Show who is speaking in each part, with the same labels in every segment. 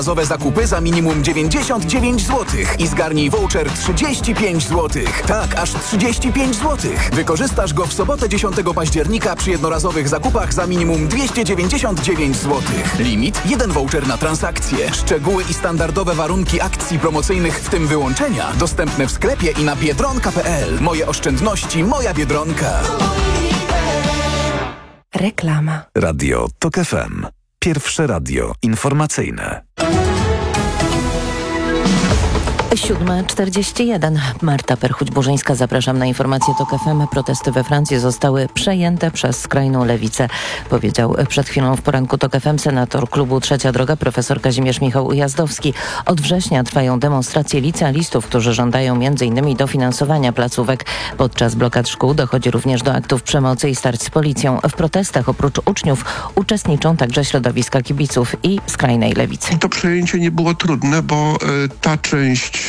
Speaker 1: jednorazowe zakupy za minimum 99 zł i zgarnij voucher 35 zł. Tak, aż 35 zł. Wykorzystasz go w sobotę 10 października przy jednorazowych zakupach za minimum 299 zł. Limit 1 voucher na transakcję. Szczegóły i standardowe warunki akcji promocyjnych, w tym wyłączenia, dostępne w sklepie i na biedronka.pl. Moje oszczędności, moja Biedronka.
Speaker 2: Reklama.
Speaker 3: Radio TOK FM. Pierwsze radio informacyjne.
Speaker 2: 7:41. Marta Perchuć-Burzyńska, zapraszam na informację TOK FM. Protesty we Francji zostały przejęte przez skrajną lewicę, powiedział przed chwilą w poranku TOK FM senator klubu Trzecia Droga profesor Kazimierz Michał Ujazdowski. Od września trwają demonstracje licealistów, którzy żądają m.in. dofinansowania placówek. Podczas blokad szkół dochodzi również do aktów przemocy i starć z policją. W protestach oprócz uczniów uczestniczą także środowiska kibiców i skrajnej lewicy.
Speaker 4: To przejęcie nie było trudne, bo ta część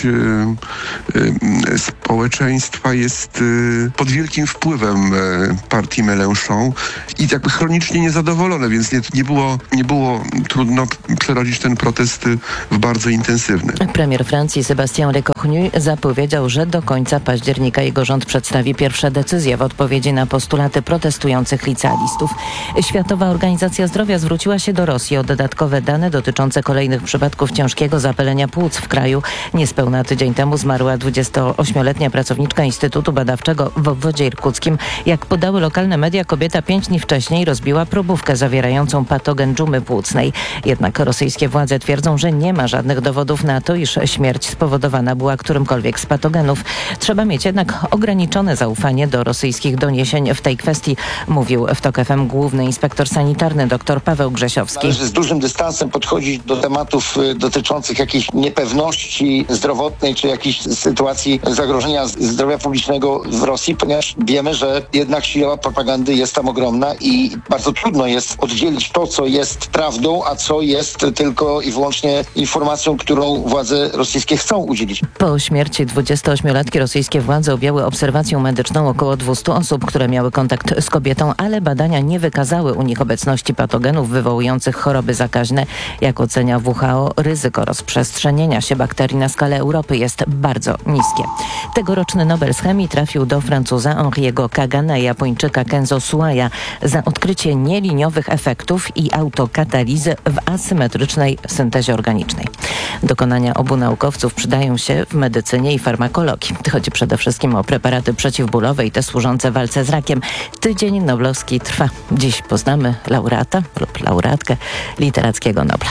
Speaker 4: społeczeństwa jest pod wielkim wpływem partii Mélenchon i jakby chronicznie niezadowolone, więc nie było trudno przerodzić ten protest w bardzo intensywny.
Speaker 2: Premier Francji Sébastien Lecornu zapowiedział, że do końca października jego rząd przedstawi pierwsze decyzje w odpowiedzi na postulaty protestujących licealistów. Światowa Organizacja Zdrowia zwróciła się do Rosji o dodatkowe dane dotyczące kolejnych przypadków ciężkiego zapalenia płuc w kraju. Niespełna tydzień temu zmarła 28-letnia pracowniczka Instytutu Badawczego w obwodzie irkuckim. Jak podały lokalne media, kobieta 5 dni wcześniej rozbiła probówkę zawierającą patogen dżumy płucnej. Jednak rosyjskie władze twierdzą, że nie ma żadnych dowodów na to, iż śmierć spowodowana była którymkolwiek z patogenów. Trzeba mieć jednak ograniczone zaufanie do rosyjskich doniesień w tej kwestii, mówił w TOK FM główny inspektor sanitarny dr Paweł Grzesiowski.
Speaker 5: Należy z dużym dystansem podchodzić do tematów dotyczących jakiejś niepewności zdrowotnej czy jakiejś sytuacji zagrożenia zdrowia publicznego w Rosji, ponieważ wiemy, że jednak siła propagandy jest tam ogromna i bardzo trudno jest oddzielić to, co jest prawdą, a co jest tylko i wyłącznie informacją, którą władze rosyjskie chcą udzielić.
Speaker 2: Po śmierci 28-latki rosyjskie władze objęły obserwacją medyczną około 200 osób, które miały kontakt z kobietą, ale badania nie wykazały u nich obecności patogenów wywołujących choroby zakaźne. Jak ocenia WHO, ryzyko rozprzestrzenienia się bakterii na skalę Europy jest bardzo niskie. Tegoroczny Nobel z chemii trafił do Francuza Henri'ego Kagana i Japończyka Kenzo Suaya za odkrycie nieliniowych efektów i autokatalizy w asymetrycznej syntezie organicznej. Dokonania obu naukowców przydają się w medycynie i farmakologii. Chodzi przede wszystkim o preparaty przeciwbólowe i te służące walce z rakiem. Tydzień noblowski trwa. Dziś poznamy laureata lub laureatkę literackiego Nobla.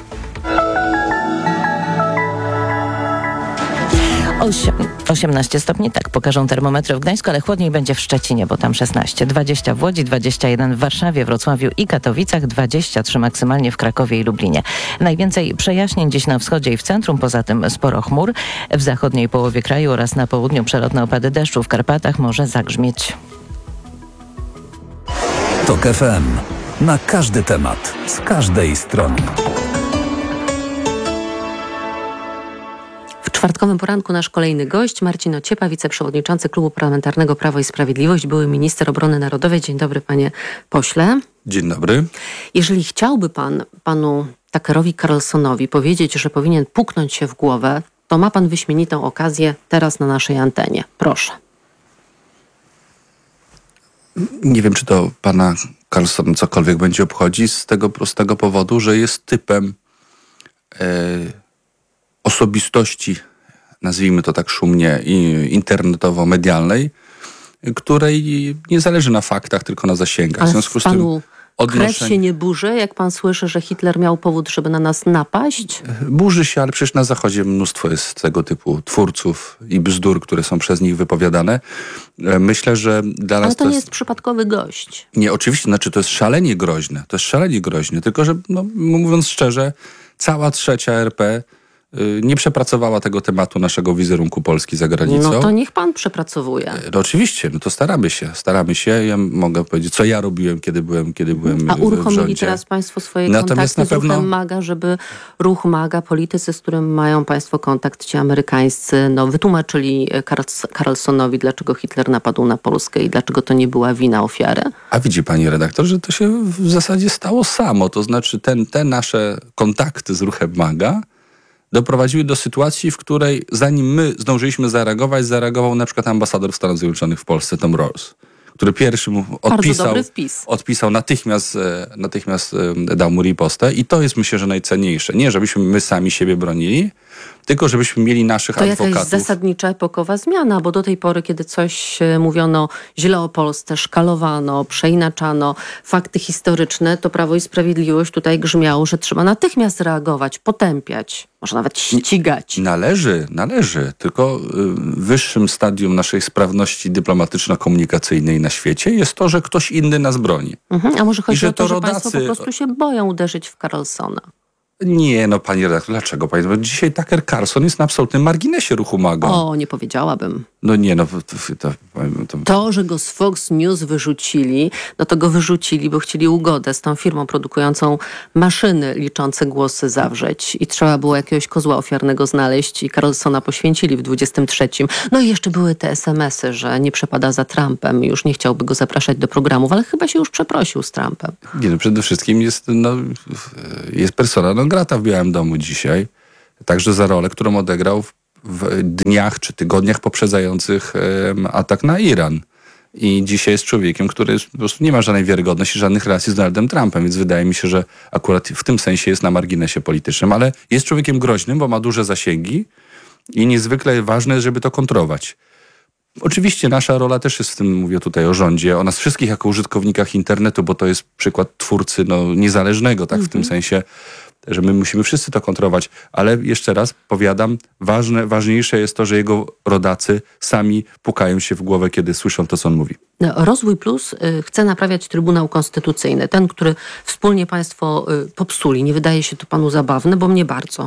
Speaker 2: 18 stopni, tak pokażą termometry w Gdańsku, ale chłodniej będzie w Szczecinie, bo tam 16, 20 w Łodzi, 21 w Warszawie, Wrocławiu i Katowicach, 23 maksymalnie w Krakowie i Lublinie. Najwięcej przejaśnień dziś na wschodzie i w centrum, poza tym sporo chmur. W zachodniej połowie kraju oraz na południu przelotne opady deszczu, w Karpatach może zagrzmieć.
Speaker 3: TOK FM. Na każdy temat, z każdej strony.
Speaker 6: W czwartkowym poranku nasz kolejny gość, Marcin Ociepa, wiceprzewodniczący Klubu Parlamentarnego Prawo i Sprawiedliwość, były minister obrony narodowej. Dzień dobry, panie pośle.
Speaker 7: Dzień dobry.
Speaker 6: Jeżeli chciałby pan panu Tuckerowi Carlsonowi powiedzieć, że powinien puknąć się w głowę, to ma pan wyśmienitą okazję teraz na naszej antenie. Proszę.
Speaker 7: Nie wiem, czy to pana Carlsona cokolwiek będzie obchodzi z tego prostego powodu, że jest typem osobistości, nazwijmy to tak szumnie, internetowo-medialnej, której nie zależy na faktach, tylko na zasięgach.
Speaker 6: Ale
Speaker 7: w związku z tym
Speaker 6: krew się nie burzy, jak pan słyszy, że Hitler miał powód, żeby na nas napaść?
Speaker 7: Burzy się, ale przecież na Zachodzie mnóstwo jest tego typu twórców i bzdur, które są przez nich wypowiadane. Myślę, że dla nas
Speaker 6: ale to nie jest przypadkowy gość.
Speaker 7: Nie, oczywiście, znaczy to jest szalenie groźne. To jest szalenie groźne, tylko że, no, mówiąc szczerze, cała trzecia RP nie przepracowała tego tematu naszego wizerunku Polski za granicą.
Speaker 6: No to niech pan przepracowuje.
Speaker 7: No oczywiście, no to staramy się. Ja mogę powiedzieć, co ja robiłem, kiedy byłem
Speaker 6: A
Speaker 7: w
Speaker 6: uruchomili
Speaker 7: rządzie.
Speaker 6: teraz państwo swoje
Speaker 7: Natomiast
Speaker 6: kontakty
Speaker 7: na pewno
Speaker 6: z ruchem MAGA, żeby ruch MAGA, politycy, z którym mają państwo kontakt, ci amerykańscy, wytłumaczyli Carlsonowi, dlaczego Hitler napadł na Polskę i dlaczego to nie była wina ofiary?
Speaker 7: A widzi pani redaktor, że to się w zasadzie stało samo. To znaczy te nasze kontakty z ruchem MAGA doprowadziły do sytuacji, w której zanim my zdążyliśmy zareagować, zareagował na przykład ambasador Stanów Zjednoczonych w Polsce, Tom Rawls, który pierwszy mu odpisał, natychmiast dał mu ripostę i to jest, myślę, że najcenniejsze. Nie, żebyśmy my sami siebie bronili, tylko żebyśmy mieli naszych adwokatów.
Speaker 6: To jakaś zasadnicza, epokowa zmiana, bo do tej pory, kiedy coś mówiono źle o Polsce, szkalowano, przeinaczano fakty historyczne, to Prawo i Sprawiedliwość tutaj grzmiało, że trzeba natychmiast reagować, potępiać, może nawet ścigać.
Speaker 7: Należy. Tylko wyższym stadium naszej sprawności dyplomatyczno-komunikacyjnej na świecie jest to, że ktoś inny nas broni.
Speaker 6: A może chodzi o to, że
Speaker 7: rodacy...
Speaker 6: państwo po prostu się boją uderzyć w Carlsona?
Speaker 7: Nie, pani redaktor, dlaczego pani? Bo dzisiaj Tucker Carlson jest na absolutnym marginesie ruchu MAGA.
Speaker 6: O, nie powiedziałabym.
Speaker 7: No nie,
Speaker 6: To, że go z Fox News wyrzucili, no to go wyrzucili, bo chcieli ugodę z tą firmą produkującą maszyny liczące głosy zawrzeć i trzeba było jakiegoś kozła ofiarnego znaleźć i Carlsona poświęcili w 23. No i jeszcze były te SMS-y, że nie przepada za Trumpem i już nie chciałby go zapraszać do programów, ale chyba się już przeprosił z Trumpem.
Speaker 7: Nie, no przede wszystkim jest persona non grata w Białym Domu dzisiaj, także za rolę, którą odegrał w dniach czy tygodniach poprzedzających atak na Iran. I dzisiaj jest człowiekiem, który po prostu nie ma żadnej wiarygodności, żadnych relacji z Donaldem Trumpem, więc wydaje mi się, że akurat w tym sensie jest na marginesie politycznym, ale jest człowiekiem groźnym, bo ma duże zasięgi i niezwykle ważne jest, żeby to kontrolować. Oczywiście nasza rola też jest w tym, mówię tutaj o rządzie, o nas wszystkich jako użytkownikach internetu, bo to jest przykład twórcy niezależnego, tak w tym sensie, że my musimy wszyscy to kontrolować, ale jeszcze raz powiadam, ważniejsze jest to, że jego rodacy sami pukają się w głowę, kiedy słyszą to, co on mówi.
Speaker 6: Rozwój Plus chce naprawiać Trybunał Konstytucyjny, ten, który wspólnie państwo popsuli. Nie wydaje się to panu zabawne, bo mnie bardzo.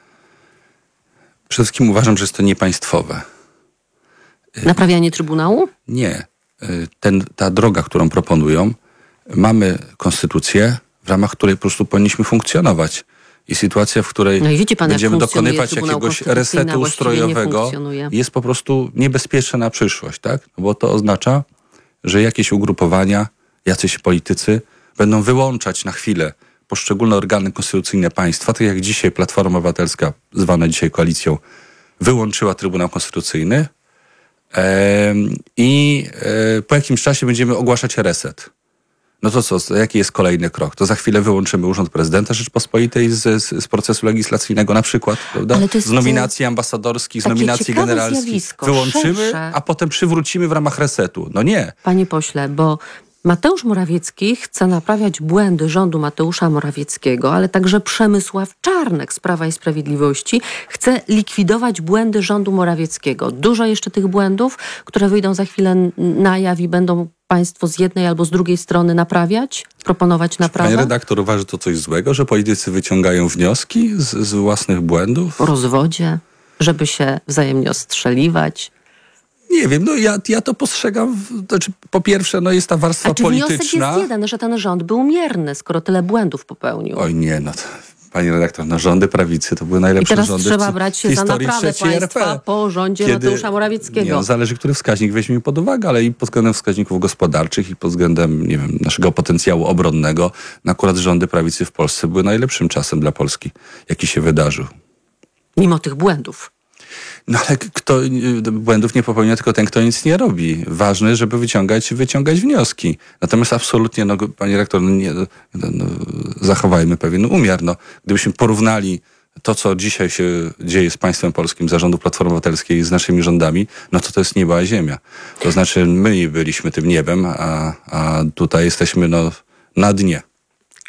Speaker 7: Przede wszystkim uważam, że jest to niepaństwowe.
Speaker 6: Naprawianie Trybunału?
Speaker 7: Nie. Ta droga, którą proponują, mamy konstytucję, w ramach której po prostu powinniśmy funkcjonować. I sytuacja, w której będziemy dokonywać jakiegoś resetu ustrojowego, jest po prostu niebezpieczna na przyszłość, tak? Bo to oznacza, że jakieś ugrupowania, jacyś politycy będą wyłączać na chwilę poszczególne organy konstytucyjne państwa, tak jak dzisiaj Platforma Obywatelska, zwana dzisiaj koalicją, wyłączyła Trybunał Konstytucyjny i po jakimś czasie będziemy ogłaszać reset. No to co, jaki jest kolejny krok? To za chwilę wyłączymy Urząd Prezydenta Rzeczpospolitej z procesu legislacyjnego na przykład, prawda? Z nominacji ambasadorskich, z nominacji generalskich. Wyłączymy, szersze. A potem przywrócimy w ramach resetu. No nie.
Speaker 6: Panie pośle, bo Mateusz Morawiecki chce naprawiać błędy rządu Mateusza Morawieckiego, ale także Przemysław Czarnek z Prawa i Sprawiedliwości chce likwidować błędy rządu Morawieckiego. Dużo jeszcze tych błędów, które wyjdą za chwilę na jaw i będą państwo z jednej albo z drugiej strony naprawiać, proponować naprawę?
Speaker 7: Panie redaktor, uważa to coś złego, że politycy wyciągają wnioski z własnych błędów?
Speaker 6: O rozwodzie, żeby się wzajemnie ostrzeliwać.
Speaker 7: Nie wiem, ja to postrzegam, znaczy po pierwsze, jest ta warstwa polityczna.
Speaker 6: Wniosek jest jeden, że ten rząd był mierny, skoro tyle błędów popełnił.
Speaker 7: Oj nie, Pani redaktor, rządy prawicy to były najlepsze rządy w historii
Speaker 6: trzeba brać się za naprawę państwa po rządzie Mateusza Morawieckiego.
Speaker 7: Zależy, który wskaźnik weźmiemy pod uwagę, ale i pod względem wskaźników gospodarczych i pod względem, naszego potencjału obronnego. Akurat rządy prawicy w Polsce były najlepszym czasem dla Polski, jaki się wydarzył.
Speaker 6: Mimo tych błędów.
Speaker 7: No ale kto błędów nie popełnia, tylko ten, kto nic nie robi. Ważne, żeby wyciągać wnioski. Natomiast absolutnie, panie rektor, zachowajmy pewien umiar. Gdybyśmy porównali to, co dzisiaj się dzieje z państwem polskim, zarządu Platformy Obywatelskiej z naszymi rządami, to jest niebo a ziemia. To znaczy my byliśmy tym niebem, a tutaj jesteśmy na dnie.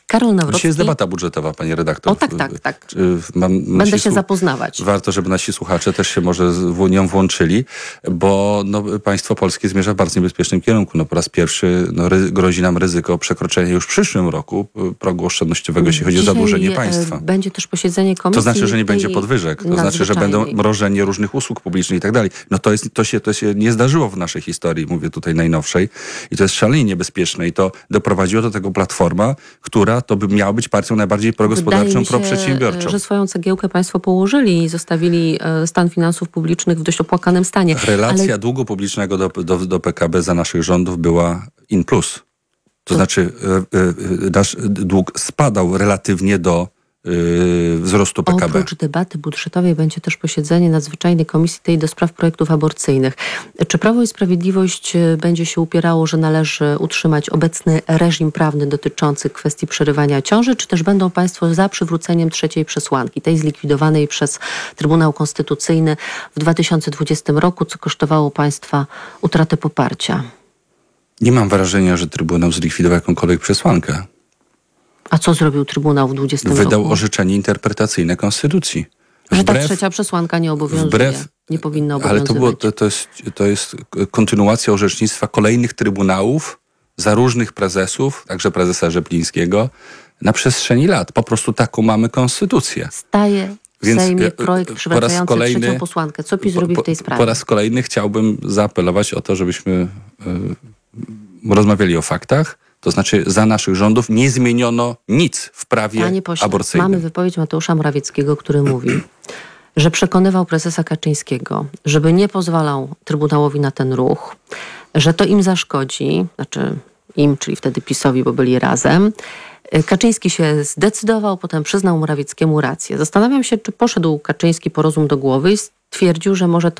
Speaker 6: Karol Nawrocki...
Speaker 7: Dzisiaj jest debata budżetowa, pani redaktor.
Speaker 6: O tak. Będę się zapoznawać.
Speaker 7: Warto, żeby nasi słuchacze też się może w nią włączyli, bo państwo polskie zmierza w bardzo niebezpiecznym kierunku. Po raz pierwszy grozi nam ryzyko przekroczenia już w przyszłym roku progu oszczędnościowego, jeśli chodzi o zadłużenie państwa.
Speaker 6: Będzie też posiedzenie komisji.
Speaker 7: To znaczy, że nie będzie podwyżek. To znaczy, że będą mrożenie różnych usług publicznych i tak dalej. To się nie zdarzyło w naszej historii, mówię tutaj najnowszej. I to jest szalenie niebezpieczne. I to doprowadziło do tego Platforma, która to by miała być partią najbardziej progospodarczą, proprzedsiębiorczą.
Speaker 6: Że swoją cegiełkę państwo położyli i zostawili stan finansów publicznych w dość opłakanym stanie.
Speaker 7: Relacja długu publicznego do PKB za naszych rządów była in plus. To znaczy nasz dług spadał relatywnie do wzrostu PKB.
Speaker 6: Oprócz debaty budżetowej będzie też posiedzenie nadzwyczajnej komisji tej do spraw projektów aborcyjnych. Czy Prawo i Sprawiedliwość będzie się upierało, że należy utrzymać obecny reżim prawny dotyczący kwestii przerywania ciąży, czy też będą państwo za przywróceniem trzeciej przesłanki, tej zlikwidowanej przez Trybunał Konstytucyjny w 2020 roku, co kosztowało państwa utratę poparcia?
Speaker 7: Nie mam wrażenia, że Trybunał zlikwidował jakąkolwiek przesłankę.
Speaker 6: A co zrobił Trybunał w 2020 roku?
Speaker 7: Wydał orzeczenie interpretacyjne Konstytucji.
Speaker 6: Że ta trzecia przesłanka nie obowiązuje, nie powinna obowiązywać.
Speaker 7: Ale to jest kontynuacja orzecznictwa kolejnych trybunałów za różnych prezesów, także prezesa Rzeplińskiego, na przestrzeni lat. Po prostu taką mamy konstytucję.
Speaker 6: Staje w Sejmie projekt przywracający trzecią posłankę. Co PiS robi w tej sprawie?
Speaker 7: Po raz kolejny chciałbym zaapelować o to, żebyśmy rozmawiali o faktach. To znaczy za naszych rządów nie zmieniono nic w prawie aborcyjnym.
Speaker 6: Mamy wypowiedź Mateusza Morawieckiego, który mówi, że przekonywał prezesa Kaczyńskiego, żeby nie pozwalał Trybunałowi na ten ruch, że to im zaszkodzi, znaczy im, czyli wtedy PiS-owi, bo byli razem. Kaczyński się zdecydował, potem przyznał Morawieckiemu rację. Zastanawiam się, czy poszedł Kaczyński po rozum do głowy i stwierdził, że może to